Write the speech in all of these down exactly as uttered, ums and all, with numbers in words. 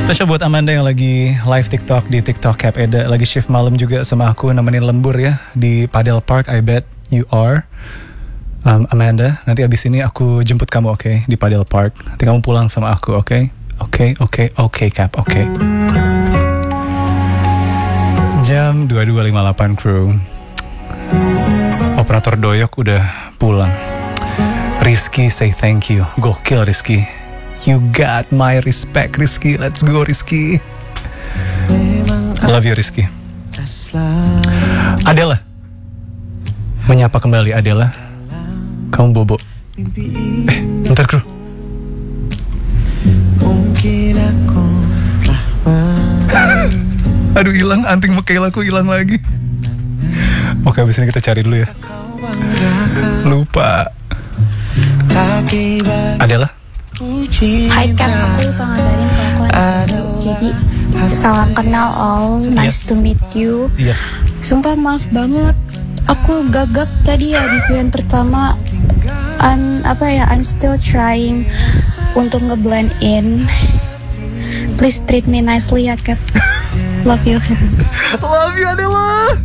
Spesial buat Amanda yang lagi live TikTok di TikTok Cap Eda. Lagi shift malam juga sama aku, nemenin lembur ya di Padel Park. I bet you are um, Amanda, nanti abis ini aku jemput kamu, oke, okay? Di Padel Park. Nanti kamu pulang sama aku, oke? Okay? Oke, okay, oke, okay, oke, okay, Cap, oke. Okay. Jam dua puluh dua lima puluh delapan kru. Operator doyok udah pulang. Rizky say thank you. Gokil Rizky. You got my respect Rizky. Let's go Rizky. I love you Rizky. Adela. Menyapa kembali Adela. Kamu bobo. Eh, bentar kru. Aduh hilang, anting Mekaelaku hilang lagi. Oke, abis ini kita cari dulu ya. Lupa. Adela. Hai Cap, aku lupa ngabarin kalau aku ada. Jadi salam kenal all, nice yes. to meet you. Yes. Sumpah maaf banget, aku gagap tadi ya di video pertama. I'm apa ya, I'm still trying untuk ngeblend in. Please treat me nicely ya Cap. Love you. Love you Adela.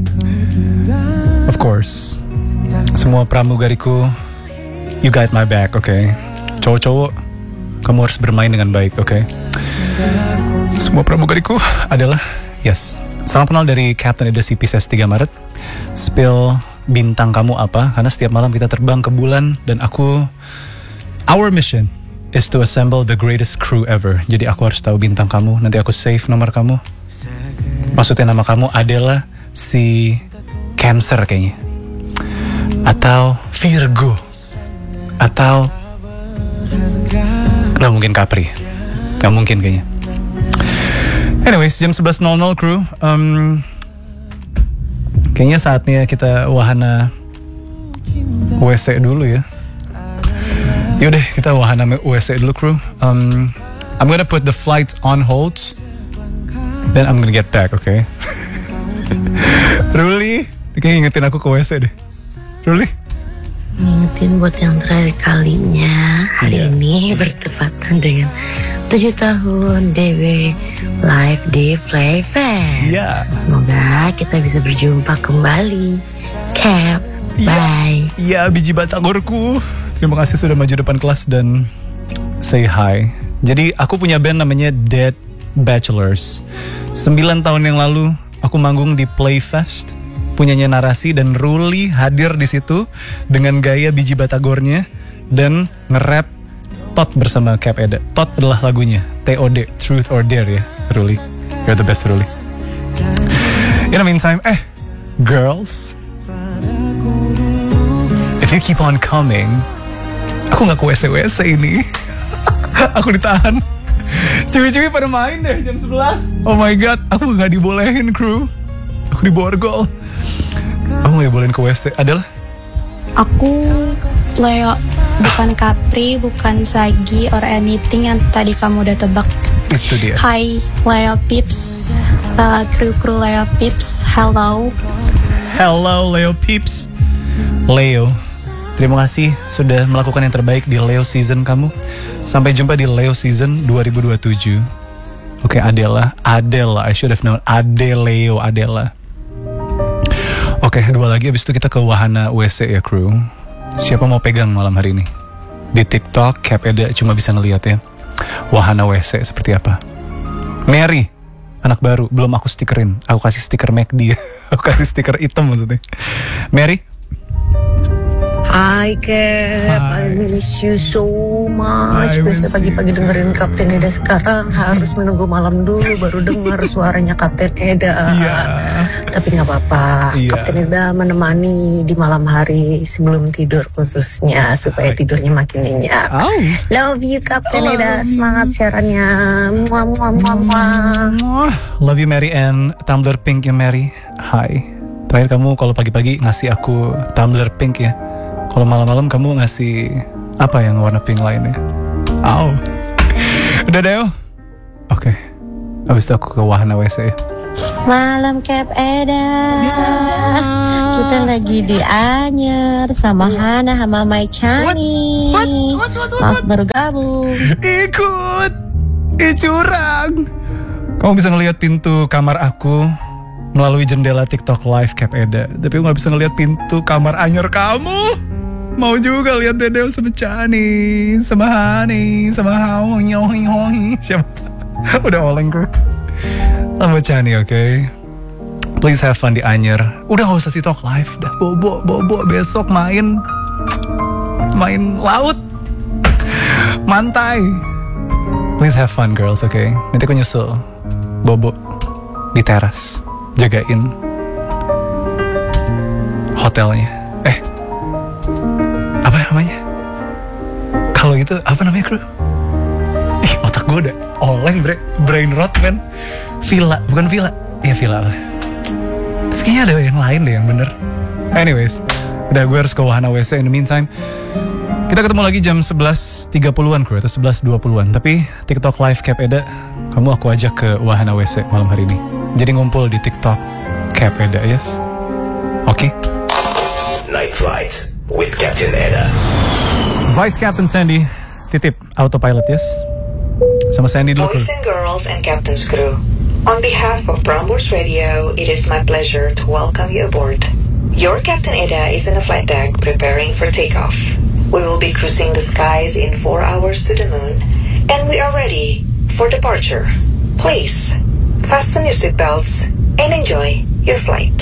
Of course. Semua pramugariku, you got my back, oke? Okay? Cowok-cowok, kamu harus bermain dengan baik, oke? Okay? Semua pramugariku adalah, yes. Salam kenal dari Captain Eda C P S tiga Maret. Spill bintang kamu apa? Karena setiap malam kita terbang ke bulan dan aku, our mission is to assemble the greatest crew ever. Jadi aku harus tahu bintang kamu. Nanti aku save nomor kamu. Maksudnya nama kamu adalah si Cancer kayaknya, atau Virgo, atau nggak mungkin Capri, nggak mungkin kayaknya. Anyways, jam sebelas nol nol kru. Um, kayaknya saatnya kita wahana W C dulu ya. Yaudah kita wahana W C dulu kru. Um, I'm gonna put the flight on hold, then I'm gonna get back, oke? Okay? Ruli, kayaknya ingetin aku ke W C deh. Ruli? Ngingetin buat yang terakhir kalinya. Hari yeah. ini bertepatan dengan tujuh tahun D W live di Playfest. Yeah. Semoga kita bisa berjumpa kembali. Cap, bye. Iya, yeah, biji batagorku. Terima kasih sudah maju depan kelas dan say hi. Jadi aku punya band namanya Dead Bachelors. Sembilan tahun yang lalu aku manggung di Playfest, punyanya Narasi, dan Ruli hadir di situ dengan gaya biji batagornya dan nge-rap Tot bersama Cap Eda. Tot adalah lagunya T O D, Truth or Dare ya, Ruli. You're the best Ruli. In the meantime, eh, girls, if you keep on coming, aku gak ke W C W C ini. Aku ditahan. Cewek-cewek pada main deh jam sebelas. Oh my god, aku gak dibolehin kru. Aku diborgol. Aku gak dibolehin ke W C. Adalah? Aku Leo, bukan Capri, bukan Sagi or anything yang tadi kamu udah tebak. Itu dia. Hai Leo Pips, uh, kru-kru Leo Pips, hello. Hello Leo Pips. Leo, terima kasih sudah melakukan yang terbaik di Leo season kamu. Sampai jumpa di Leo season dua ribu dua puluh tujuh. Oke, okay, Adela, Adela, I should have known. Adeleo, Adela. Oke, okay, dua lagi, abis itu kita ke wahana W C ya kru. Siapa mau pegang malam hari ini? Di TikTok, Cap Eda cuma bisa ngeliat ya. Wahana W C seperti apa. Mary, anak baru, belum aku stikerin. Aku kasih stiker McD. Aku kasih stiker hitam maksudnya. Mary? Hai Cap, I miss you so much. Biasa pagi-pagi dengerin Kapten Eda, sekarang harus menunggu malam dulu baru dengar suaranya Kapten Eda. Yeah. Tapi nggak apa-apa, yeah. Kapten Eda menemani di malam hari sebelum tidur khususnya supaya tidurnya makin nyenyak. Oh. Love you Kapten Eda, semangat siarannya. Muah muah muah muah. Love you Mary and Tumbler Pink ya Mary. Hai. Terakhir kamu kalau pagi-pagi ngasih aku Tumbler Pink ya. Kalau malam-malam kamu ngasih apa yang warna pink lainnya? Au. Udah deh. Oke. Okay. Habis itu aku ke wahana W C. Malam Cap Eda. Kita lagi di Anyer sama Hana sama Mai Chani. Maaf baru gabung. Ikut. Ih curang. Kamu bisa ngelihat pintu kamar aku melalui jendela TikTok Live Cap Eda, tapi aku gak bisa ngelihat pintu kamar anyer kamu. Mau juga lihat Dedeo sama Chani, sama Hani, sama Haohi, Hohi, Hohi. Siapa? Udah oleng gue. Sama Chani, oke. Okay? Please have fun di Anyer. Udah gak usah TikTok Live, dah bobo, bobo besok main, main laut, mantai. Please have fun girls, oke? Okay? Nanti aku nyusul, bobo di teras, jagain hotelnya. Eh, apa namanya? Kalau itu apa namanya kru? Ih, otak gue udah oleng bre, brain rot man. Villa, bukan villa, ya villa lah. Tapi kayaknya ada yang lain deh yang bener. Anyways, udah gue harus ke wahana W C. In the meantime, kita ketemu lagi jam sebelas tiga puluhan kru, atau sebelas dua puluhan. Tapi TikTok Live Cap Eda, kamu aku ajak ke wahana W C malam hari ini. Jadi ngumpul di TikTok Cap Eda, yes? Oke? Okay? Night Flight with Captain Eda. Vice Captain Sandy, titip autopilot, yes? Sama Sandy dulu. Boys and girls and Captain's crew, on behalf of Prambors Radio, it is my pleasure to welcome you aboard. Your Captain Eda is in a flight deck preparing for takeoff. We will be cruising the skies in four hours to the moon, and we are ready for departure. Please, fasten your seatbelts and enjoy your flight.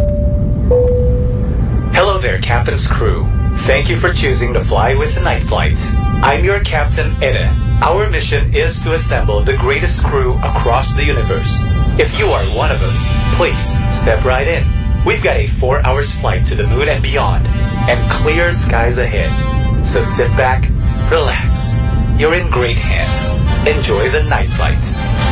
Hello there, Captain's crew. Thank you for choosing to fly with the Night Flight. I'm your Captain Eda. Our mission is to assemble the greatest crew across the universe. If you are one of them, please step right in. We've got a four hours flight to the moon and beyond, and clear skies ahead. So sit back, relax. You're in great hands. Enjoy the Night Flight.